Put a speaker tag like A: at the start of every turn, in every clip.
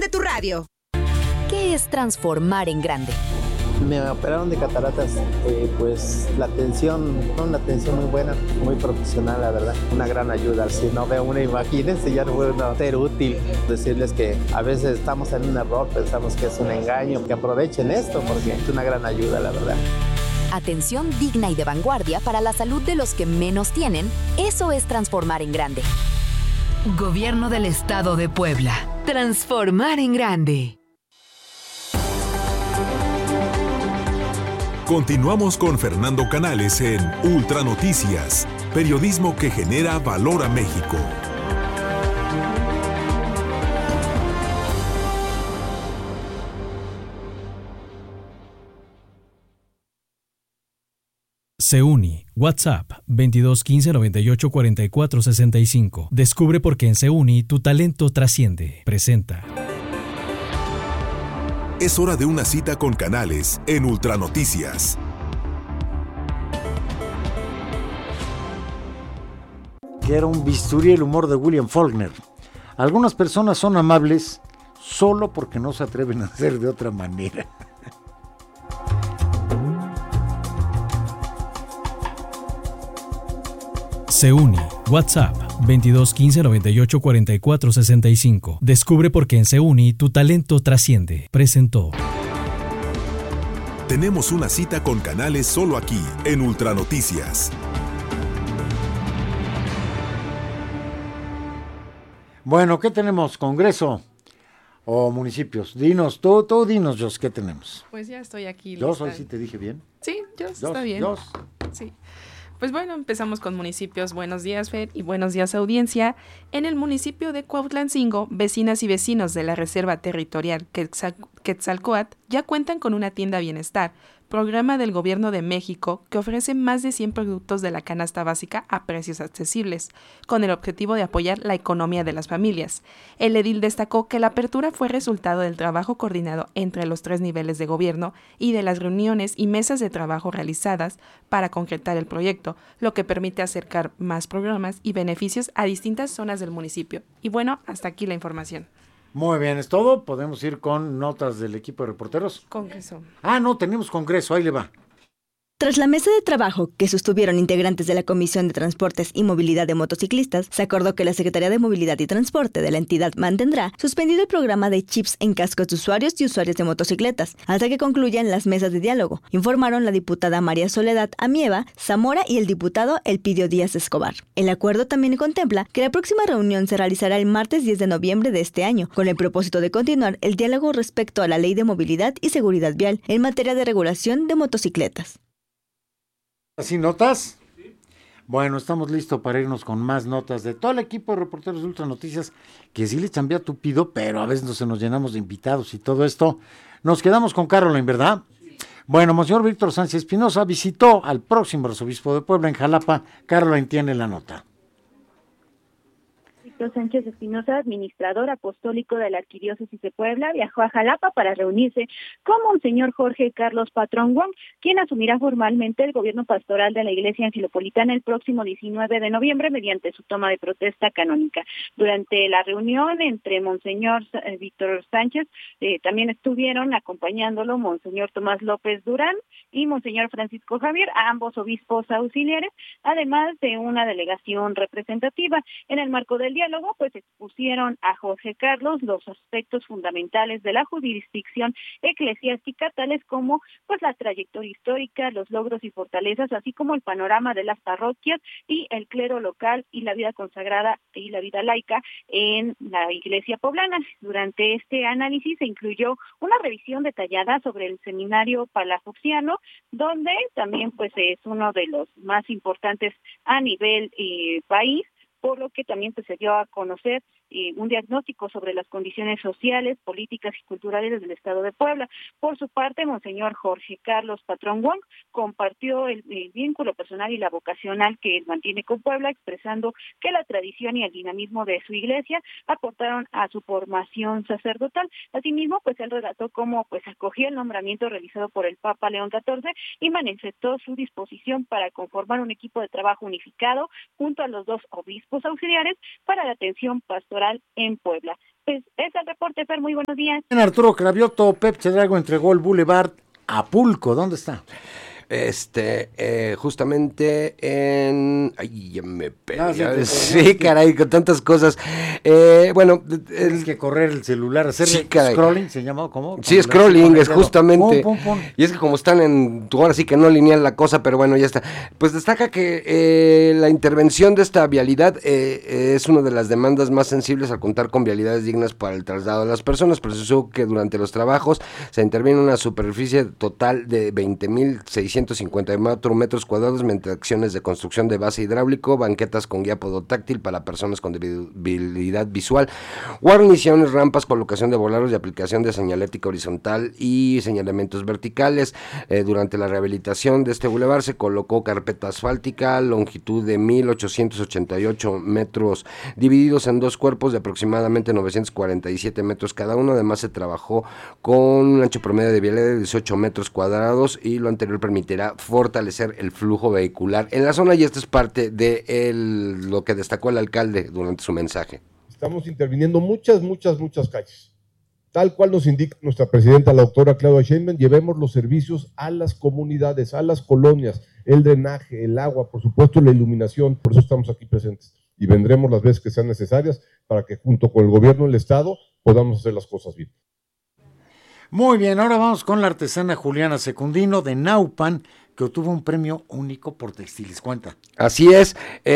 A: Prende tu radio.
B: ¿Qué es transformar en grande?
C: Me operaron de cataratas, pues la atención, una atención muy buena, muy profesional, la verdad, una gran ayuda. Si no veo una, imagínense, ya no puede ser útil. Decirles que a veces estamos en un error, pensamos que es un engaño, que aprovechen esto porque es una gran ayuda, la verdad.
B: Atención digna y de vanguardia para la salud de los que menos tienen, eso es transformar en grande.
D: Gobierno del Estado de Puebla. Transformar en grande.
E: Continuamos con Fernando Canales en Ultra Noticias, periodismo que genera valor a México.
F: SEUNI, WhatsApp 2215 98 44 65. Descubre por qué en SEUNI tu talento trasciende. Presenta.
E: Es hora de una cita con Canales en Ultra Noticias.
G: Que era un bisturí el humor de William Faulkner. Algunas personas son amables solo porque no se atreven a hacer de otra manera.
F: SEUNI, WhatsApp 2215 98 44 65. Descubre por qué en SEUNI tu talento trasciende. Presentó.
E: Tenemos una cita con Canales solo aquí, en Ultra Noticias.
G: Bueno, ¿qué tenemos? ¿Congreso o municipios? Dinos, tú dinos, Jos, ¿qué tenemos?
H: Pues ya estoy aquí.
G: Jos, hoy sí te dije bien.
H: Sí, Jos, está bien.
G: Jos.
H: Sí. Pues bueno, empezamos con municipios. Buenos días, Fer, y buenos días, audiencia. En el municipio de Cuautlancingo, vecinas y vecinos de la Reserva Territorial Quetzalcóatl ya cuentan con una tienda Bienestar, programa del Gobierno de México que ofrece más de 100 productos de la canasta básica a precios accesibles, con el objetivo de apoyar la economía de las familias. El edil destacó que la apertura fue resultado del trabajo coordinado entre los 3 niveles de gobierno y de las reuniones y mesas de trabajo realizadas para concretar el proyecto, lo que permite acercar más programas y beneficios a distintas zonas del municipio. Y bueno, hasta aquí la información.
G: Muy bien, ¿es todo? ¿Podemos ir con notas del equipo de reporteros?
H: Congreso.
G: No, tenemos congreso, ahí le va.
I: Tras la mesa de trabajo que sostuvieron integrantes de la Comisión de Transportes y Movilidad de Motociclistas, se acordó que la Secretaría de Movilidad y Transporte de la entidad mantendrá suspendido el programa de chips en cascos de usuarios y usuarias de motocicletas, hasta que concluyan las mesas de diálogo, informaron la diputada María Soledad Amieva Zamora y el diputado Elpidio Díaz Escobar. El acuerdo también contempla que la próxima reunión se realizará el martes 10 de noviembre de este año, con el propósito de continuar el diálogo respecto a la Ley de Movilidad y Seguridad Vial en materia de regulación de motocicletas.
G: ¿Así notas? Sí. Bueno, estamos listos para irnos con más notas de todo el equipo de reporteros de Ultra Noticias, que sí le chambea tupido, pero a veces nos llenamos de invitados y todo esto. Nos quedamos con Caroline, ¿verdad? Sí. Bueno, Monseñor Víctor Sánchez Espinosa visitó al próximo arzobispo de Puebla en Jalapa. Caroline tiene la nota.
J: Víctor Sánchez Espinosa, administrador apostólico de la Arquidiócesis de Puebla, viajó a Jalapa para reunirse con Monseñor Jorge Carlos Patrón Wong, quien asumirá formalmente el gobierno pastoral de la Iglesia Angelopolitana el próximo 19 de noviembre mediante su toma de protesta canónica. Durante la reunión entre Monseñor Víctor Sánchez, también estuvieron acompañándolo Monseñor Tomás López Durán y Monseñor Francisco Javier, ambos obispos auxiliares, además de una delegación representativa. En el marco del diálogo, pues expusieron a Jorge Carlos los aspectos fundamentales de la jurisdicción eclesiástica, tales como pues la trayectoria histórica, los logros y fortalezas, así como el panorama de las parroquias y el clero local y la vida consagrada y la vida laica en la iglesia poblana. Durante este análisis se incluyó una revisión detallada sobre el seminario palafoxiano, donde también pues es uno de los más importantes a nivel país, por lo que también pues, se dio a conocer un diagnóstico sobre las condiciones sociales, políticas y culturales del Estado de Puebla. Por su parte, Monseñor Jorge Carlos Patrón Wong compartió el vínculo personal y la vocacional que mantiene con Puebla, expresando que la tradición y el dinamismo de su iglesia aportaron a su formación sacerdotal. Asimismo, pues él relató cómo pues acogió el nombramiento realizado por el Papa León XIV y manifestó su disposición para conformar un equipo de trabajo unificado junto a los 2 obispos auxiliares para la atención pastoral en Puebla. Pues es el reporte, Fer, muy buenos días.
G: Arturo Cravioto, Pep Chedrago entregó el Boulevard a Pulco. ¿Dónde está?
A: Justamente en... Ay, ya me perdí.
G: Sí,
A: caray, con tantas cosas. Bueno...
G: Tienes que correr el celular, hacer scrolling, ¿se llama? ¿Cómo?
A: Sí, scrolling, es justamente. Y es que como están en... Ahora sí que no lineal la cosa, pero bueno, ya está. Pues destaca que la intervención de esta vialidad es una de las demandas más sensibles al contar con vialidades dignas para el traslado de las personas. Precisó que durante los trabajos se interviene una superficie total de 20,654 metros cuadrados mediante acciones de construcción de base hidráulico, banquetas con guía podotáctil para personas con debilidad visual, guarniciones, rampas, colocación de volados y aplicación de señalética horizontal y señalamientos verticales. Durante la rehabilitación de este bulevar se colocó carpeta asfáltica, longitud de 1,888 metros, divididos en dos cuerpos de aproximadamente 947 metros cada uno. Además se trabajó con un ancho promedio de vialidad de 18 metros cuadrados y lo anterior permitió fortalecer el flujo vehicular en la zona, y esto es parte de lo que destacó el alcalde durante su mensaje.
K: Estamos interviniendo muchas calles, tal cual nos indica nuestra presidenta, la doctora Claudia Sheinbaum. Llevemos los servicios a las comunidades, a las colonias, el drenaje, el agua, por supuesto la iluminación. Por eso estamos aquí presentes y vendremos las veces que sean necesarias para que junto con el gobierno del estado podamos hacer las cosas bien.
G: Muy bien, ahora vamos con la artesana Juliana Secundino de Naupan, que obtuvo un premio único por textiles. Cuenta.
A: Así es,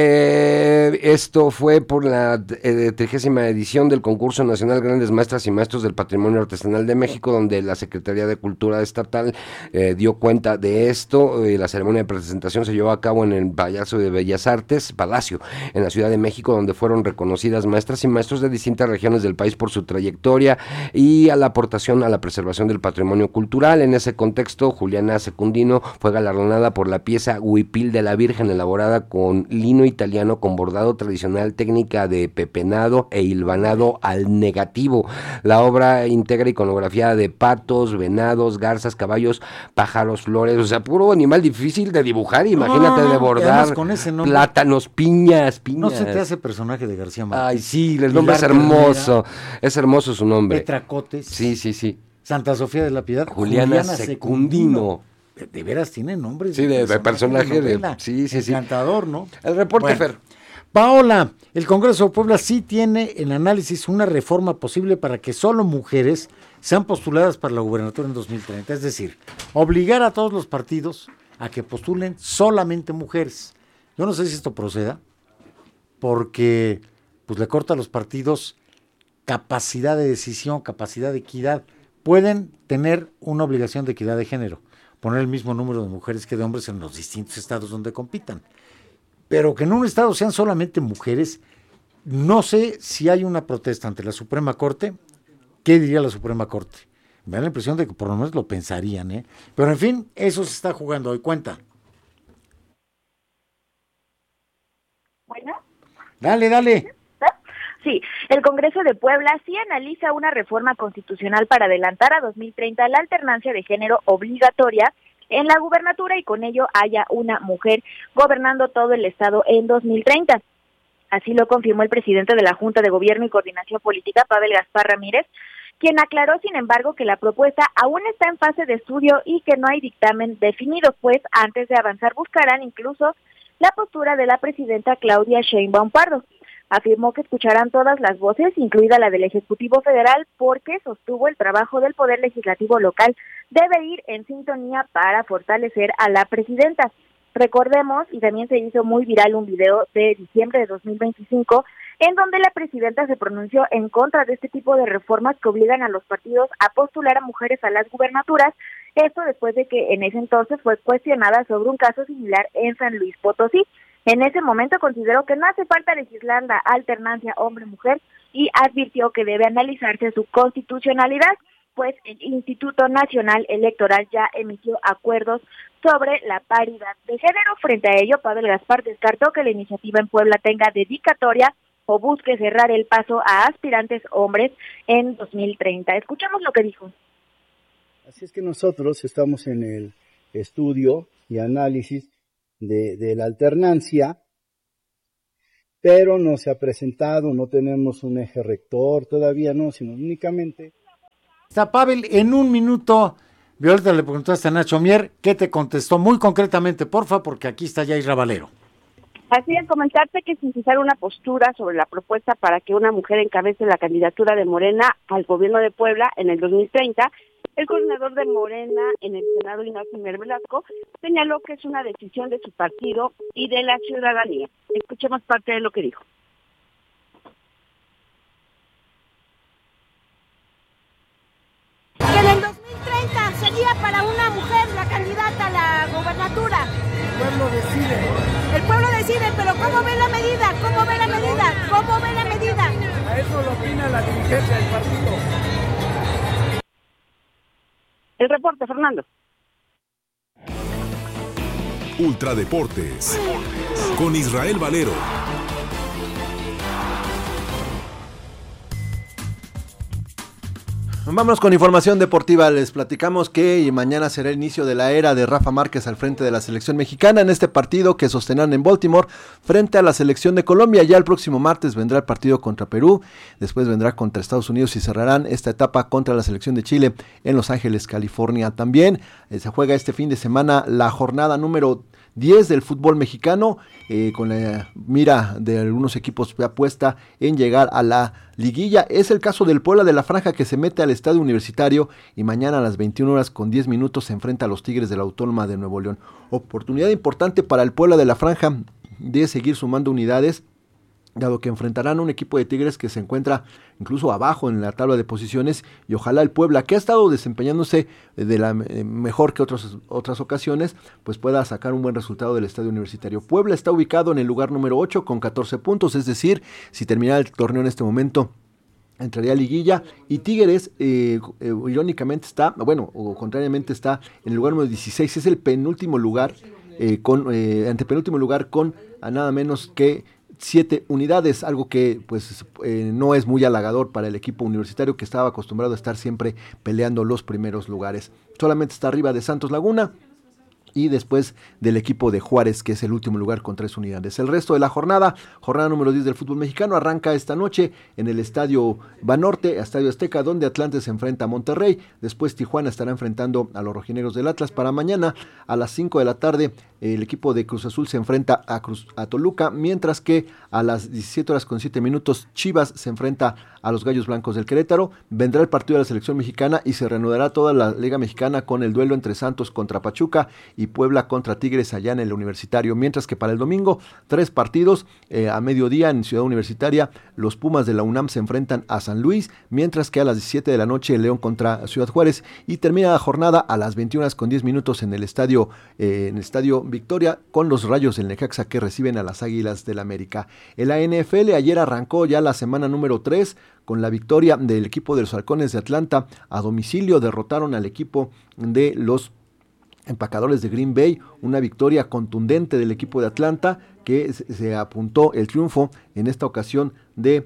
A: esto fue por la 30ª edición del Concurso Nacional Grandes Maestras y Maestros del Patrimonio Artesanal de México, donde la Secretaría de Cultura Estatal dio cuenta de esto. La ceremonia de presentación se llevó a cabo en el Palacio de Bellas Artes, Palacio, en la Ciudad de México, donde fueron reconocidas maestras y maestros de distintas regiones del país por su trayectoria y a la aportación a la preservación del patrimonio cultural. En ese contexto, Juliana Secundino fue galardonada por la pieza Huipil de la Virgen, elaborada con lino italiano con bordado tradicional, técnica de pepenado e hilvanado al negativo. La obra integra iconografía de patos, venados, garzas, caballos, pájaros, flores, o sea, puro animal difícil de dibujar, imagínate, de bordar,
G: con ese nombre,
A: plátanos, piñas.
G: No se te hace personaje de García Márquez.
A: Ay, sí, el nombre es hermoso, es hermoso su nombre.
G: Petracotes.
A: Sí.
G: Santa Sofía de la Piedad.
A: Juliana Secundino.
G: De veras tiene nombres.
A: Sí, de personaje de sí.
G: Encantador, ¿no?
A: El reporte, Fer.
G: Paola, el Congreso de Puebla sí tiene en análisis una reforma posible para que solo mujeres sean postuladas para la gubernatura en 2030. Es decir, obligar a todos los partidos a que postulen solamente mujeres. Yo no sé si esto proceda, porque pues le corta a los partidos capacidad de decisión, capacidad de equidad. Pueden tener una obligación de equidad de género, poner el mismo número de mujeres que de hombres en los distintos estados donde compitan. Pero que en un estado sean solamente mujeres, no sé si hay una protesta ante la Suprema Corte. ¿Qué diría la Suprema Corte? Me da la impresión de que por lo menos lo pensarían, ¿eh? Pero en fin, eso se está jugando hoy. Cuenta.
J: Bueno.
G: Dale.
J: Sí, el Congreso de Puebla sí analiza una reforma constitucional para adelantar a 2030 la alternancia de género obligatoria en la gubernatura y con ello haya una mujer gobernando todo el estado en 2030. Así lo confirmó el presidente de la Junta de Gobierno y Coordinación Política, Pavel Gaspar Ramírez, quien aclaró, sin embargo, que la propuesta aún está en fase de estudio y que no hay dictamen definido, pues antes de avanzar buscarán incluso la postura de la presidenta Claudia Sheinbaum Pardo. Afirmó que escucharán todas las voces, incluida la del Ejecutivo Federal, porque sostuvo el trabajo del Poder Legislativo local debe ir en sintonía para fortalecer a la presidenta. Recordemos, y también se hizo muy viral un video de diciembre de 2025, en donde la presidenta se pronunció en contra de este tipo de reformas que obligan a los partidos a postular a mujeres a las gubernaturas, esto después de que en ese entonces fue cuestionada sobre un caso similar en San Luis Potosí. En ese momento consideró que no hace falta legislar la alternancia hombre-mujer y advirtió que debe analizarse su constitucionalidad, pues el Instituto Nacional Electoral ya emitió acuerdos sobre la paridad de género. Frente a ello, Pavel Gaspar descartó que la iniciativa en Puebla tenga dedicatoria o busque cerrar el paso a aspirantes hombres en 2030. Escuchamos lo que dijo.
L: Así es que nosotros estamos en el estudio y análisis de la alternancia, pero no se ha presentado, no tenemos un eje rector, todavía no, sino únicamente...
G: Está Pavel, en un minuto, Violeta le preguntaste a Nacho Mier, ¿qué te contestó? Muy concretamente, porfa, porque aquí está ya Isra Valero.
M: Así es, comentarte que sin fijar una postura sobre la propuesta para que una mujer encabece la candidatura de Morena al gobierno de Puebla en el 2030, el coordinador de Morena en el Senado, Ignacio Mier Velasco, señaló que es una decisión de su partido y de la ciudadanía. Escuchemos parte de lo que dijo.
N: Que en el 2030 sería para una mujer la candidata a la gobernatura.
O: El pueblo decide.
N: El pueblo decide, pero ¿cómo ve la medida? ¿Cómo ve la medida? ¿Cómo ve la medida?
O: A eso lo opina la dirigencia del partido.
M: El reporte, Fernando.
E: Ultradeportes con Israel Valero.
P: Vámonos con información deportiva. Les platicamos que mañana será el inicio de la era de Rafa Márquez al frente de la selección mexicana en este partido que sostenrán en Baltimore frente a la selección de Colombia. Ya el próximo martes vendrá el partido contra Perú, después vendrá contra Estados Unidos y cerrarán esta etapa contra la selección de Chile en Los Ángeles, California. También se juega este fin de semana la jornada número 10 del fútbol mexicano, con la mira de algunos equipos puesta en llegar a la liguilla. Es el caso del Puebla de la Franja, que se mete al estadio Universitario y mañana a las 21 horas con 10 minutos se enfrenta a los Tigres de la Autónoma de Nuevo León. Oportunidad importante para el Puebla de la Franja de seguir sumando unidades, dado que enfrentarán a un equipo de Tigres que se encuentra incluso abajo en la tabla de posiciones, y ojalá el Puebla, que ha estado desempeñándose de la mejor que otras ocasiones, pues pueda sacar un buen resultado del estadio Universitario. Puebla está ubicado en el lugar número 8 con 14 puntos, es decir, si terminara el torneo en este momento entraría a liguilla, y Tigres irónicamente está, o contrariamente está en el lugar número 16, es el penúltimo lugar, antepenúltimo lugar con a nada menos que 7 unidades, algo que pues no es muy halagador para el equipo universitario, que estaba acostumbrado a estar siempre peleando los primeros lugares. Solamente está arriba de Santos Laguna y después del equipo de Juárez, que es el último lugar con 3 unidades. El resto de la jornada número 10 del fútbol mexicano, arranca esta noche en el Estadio Banorte, Estadio Azteca, donde Atlante se enfrenta a Monterrey. Después Tijuana estará enfrentando a los rojinegros del Atlas. Para mañana a las 5 de la tarde el equipo de Cruz Azul se enfrenta a Toluca, mientras que a las 17 horas con 7 minutos Chivas se enfrenta a los Gallos Blancos del Querétaro. Vendrá el partido de la selección mexicana y se reanudará toda la Liga Mexicana con el duelo entre Santos contra Pachuca y Puebla contra Tigres allá en el Universitario, mientras que para el domingo 3 partidos a mediodía en Ciudad Universitaria. Los Pumas de la UNAM se enfrentan a San Luis, mientras que a las 17 de la noche León contra Ciudad Juárez, y termina la jornada a las 21 horas con 10 minutos en el Estadio Victoria, con los Rayos del Necaxa que reciben a las Águilas del América. En la NFL ayer arrancó ya la semana número 3 con la victoria del equipo de los Halcones de Atlanta a domicilio. Derrotaron al equipo de los Empacadores de Green Bay, una victoria contundente del equipo de Atlanta, que se apuntó el triunfo en esta ocasión de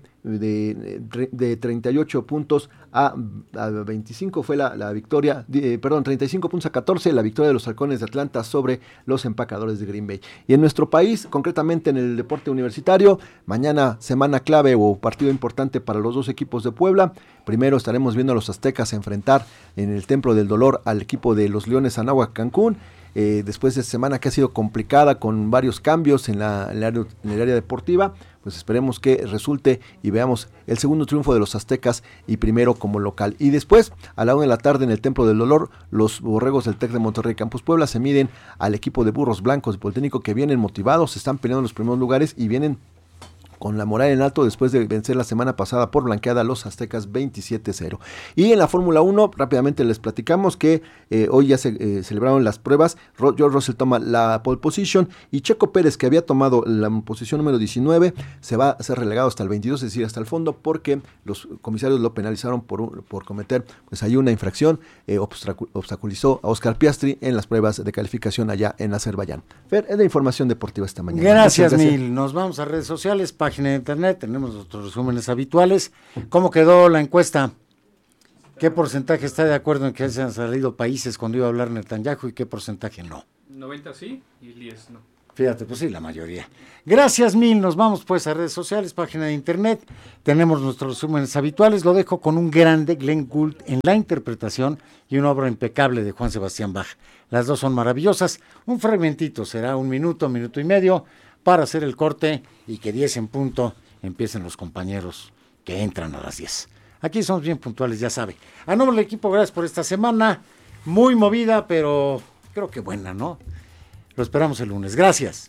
P: 38 puntos a 25 fue la victoria, 35 puntos a 14, la victoria de los Halcones de Atlanta sobre los Empacadores de Green Bay. Y en nuestro país, concretamente en el deporte universitario, mañana semana clave o partido importante para los dos equipos de Puebla. Primero estaremos viendo a los aztecas enfrentar en el Templo del Dolor al equipo de los Leones Anáhuac Cancún. Después de semana que ha sido complicada con varios cambios en el área deportiva, pues esperemos que resulte y veamos el segundo triunfo de los aztecas y primero como local. Y después, a la 1 de la tarde en el Templo del Dolor, los borregos del TEC de Monterrey Campus Puebla se miden al equipo de Burros Blancos de Politécnico, que vienen motivados, están peleando en los primeros lugares y vienen con la moral en alto después de vencer la semana pasada por blanqueada a los aztecas 27-0. Y en la Fórmula 1, rápidamente les platicamos que hoy ya se celebraron las pruebas. George Russell toma la pole position y Checo Pérez, que había tomado la posición número 19, se va a ser relegado hasta el 22, es decir, hasta el fondo, porque los comisarios lo penalizaron por cometer pues ahí una infracción. Obstaculizó a Oscar Piastri en las pruebas de calificación allá en Azerbaiyán. Fer, es la información deportiva esta mañana.
G: Gracias mil. Nos vamos a redes sociales, página de internet, tenemos nuestros resúmenes habituales. ¿Cómo quedó la encuesta? ¿Qué porcentaje está de acuerdo en que se han salido países cuando iba a hablar Netanyahu y qué porcentaje no?
Q: 90 sí y 10 no.
G: Fíjate, pues sí, la mayoría. Gracias mil, nos vamos pues a redes sociales, página de internet, tenemos nuestros resúmenes habituales, lo dejo con un grande, Glenn Gould, en la interpretación y una obra impecable de Juan Sebastián Bach. Las dos son maravillosas, un fragmentito, será un minuto y medio, para hacer el corte y que 10 en punto empiecen los compañeros que entran a las 10. Aquí somos bien puntuales, ya sabe. A nombre del equipo, gracias por esta semana, muy movida, pero creo que buena, ¿no? Lo esperamos el lunes. Gracias.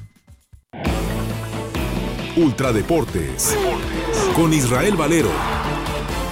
E: Ultradeportes con Israel Valero.